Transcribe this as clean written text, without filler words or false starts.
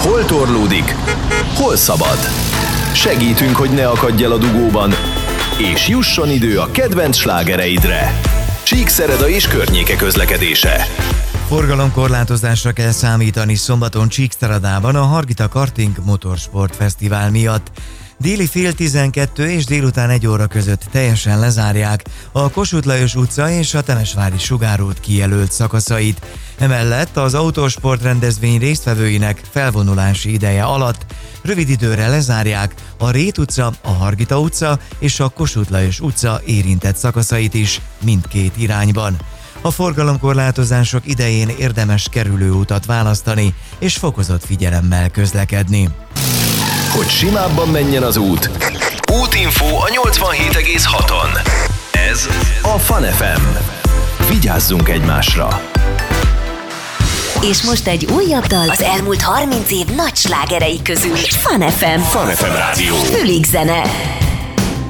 Hol torlódik, hol szabad. Segítünk, hogy ne akadj el a dugóban, és jusson idő a kedvenc slágereidre. Csíkszereda és környéke közlekedése. Forgalomkorlátozásra kell számítani szombaton Csíkszeredában a Hargita Karting Motorsport Fesztivál miatt. Déli fél 12 és délután 1 óra között teljesen lezárják a Kossuth Lajos utca és a Temesvári Sugárút kijelölt szakaszait. Emellett az autósport rendezvény résztvevőinek felvonulási ideje alatt rövid időre lezárják a Rét utca, a Hargita utca és a Kossuth Lajos utca érintett szakaszait is mindkét irányban. A forgalomkorlátozások idején érdemes kerülőutat választani és fokozott figyelemmel közlekedni. Hogy simábban menjen az út. Útinfo a 87,6-on. Ez a Fun FM. Vigyázzunk egymásra! És most egy újabb dal az elmúlt 30 év nagy slágerei közül. Fun FM. Fun FM rádió. Fülig zene.